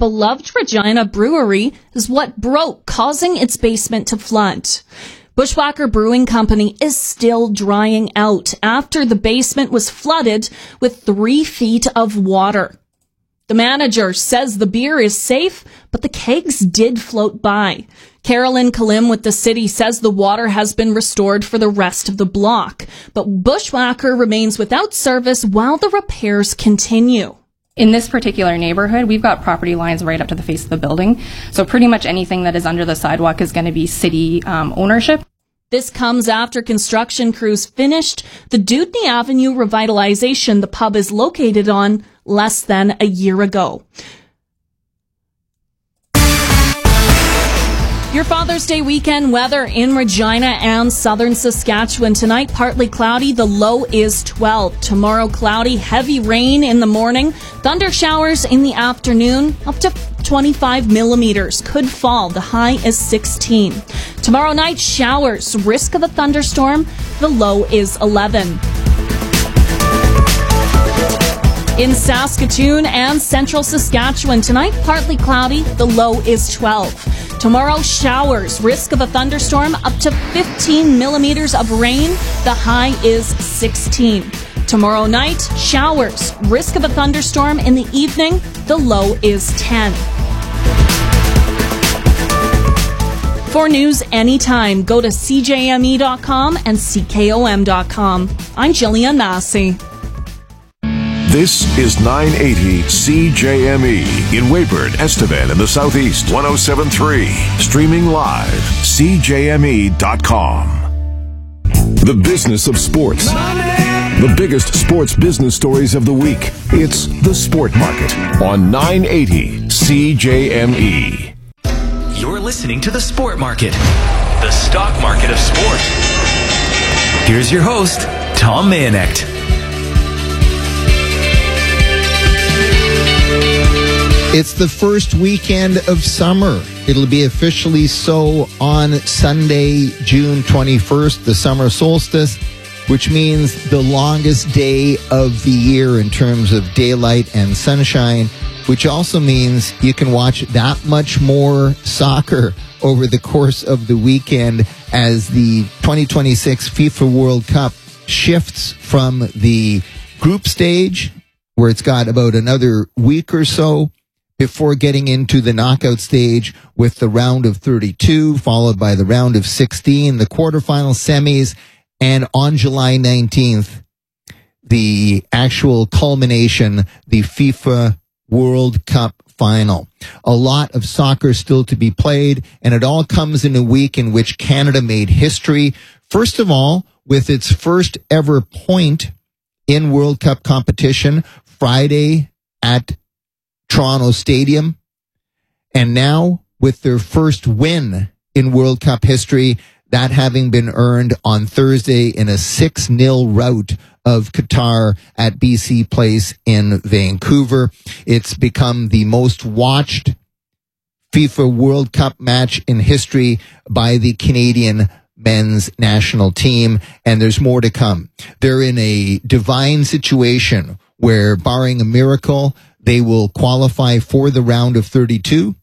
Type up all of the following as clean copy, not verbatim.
beloved Regina brewery is what broke, causing its basement to flood. Bushwhacker Brewing Company is still drying out after the basement was flooded with 3 feet of water. The manager says the beer is safe, but the kegs did float by. Carolyn Kalim with the city says the water has been restored for the rest of the block, but Bushwhacker remains without service while the repairs continue. In this particular neighborhood, we've got property lines right up to the face of the building. So pretty much anything that is under the sidewalk is going to be city ownership. This comes after construction crews finished the Dewdney Avenue revitalization the pub is located on less than a year ago. Your Father's Day weekend weather in Regina and southern Saskatchewan. Tonight, partly cloudy. The low is 12. Tomorrow, cloudy, heavy rain in the morning. Thunder showers in the afternoon. Up to 25 millimeters could fall. The high is 16. Tomorrow night, showers. Risk of a thunderstorm. The low is 11. In Saskatoon and central Saskatchewan, tonight, partly cloudy. The low is 12. Tomorrow, showers. Risk of a thunderstorm. Up to 15 millimeters of rain. The high is 16. Tomorrow night, showers. Risk of a thunderstorm in the evening. The low is 10. For news anytime, go to cjme.com and ckom.com. I'm Jillian Massey. This is 980 CJME in Weyburn, Estevan in the Southeast, 107.3. Streaming live, cjme.com. The business of sports. The biggest sports business stories of the week. It's The Sport Market on 980 CJME. You're listening to The Sport Market, the stock market of sport. Here's your host, Tom Mayanek. It's the first weekend of summer. It'll be officially so on Sunday, June 21st, the summer solstice, which means the longest day of the year in terms of daylight and sunshine, which also means you can watch that much more soccer over the course of the weekend as the 2026 FIFA World Cup shifts from the group stage, where it's got about another week or so, before getting into the knockout stage with the round of 32, followed by the round of 16, the quarterfinal semis, and on July 19th, the actual culmination, the FIFA World Cup final. A lot of soccer still to be played, and it all comes in a week in which Canada made history. First of all, with its first ever point in World Cup competition, Friday at Toronto Stadium, and now with their first win in World Cup history, that having been earned on Thursday in a 6-0 rout of Qatar at BC Place in Vancouver. It's become the most watched FIFA World Cup match in history by the Canadian men's national team, and there's more to come. They're in a divine situation where, barring a miracle, they will qualify for the round of 32.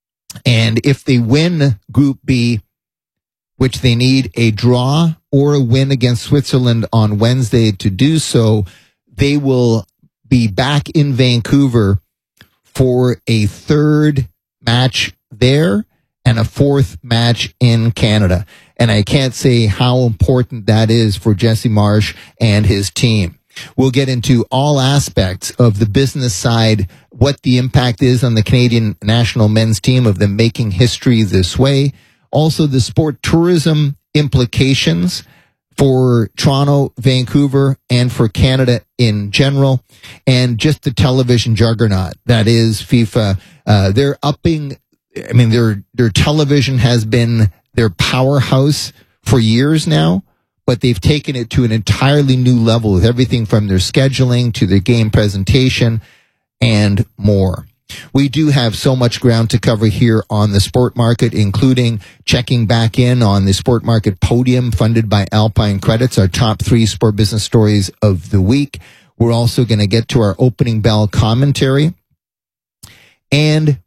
And if they win Group B, which they need a draw or a win against Switzerland on Wednesday to do so, they will be back in Vancouver for a third match there and a fourth match in Canada. And I can't say how important that is for Jesse Marsh and his team. We'll get into all aspects of the business side, what the impact is on the Canadian national men's team of them making history this way. Also, the sport tourism implications for Toronto, Vancouver, and for Canada in general, and just the television juggernaut that is FIFA. They're upping. I mean, their television has been their powerhouse for years now, but they've taken it to an entirely new level with everything from their scheduling to their game presentation and more. We do have so much ground to cover here on the Sport Market, including checking back in on the Sport Market Podium funded by Alpine Credits, our top 3 sport business stories of the week. We're also going to get to our opening bell commentary. And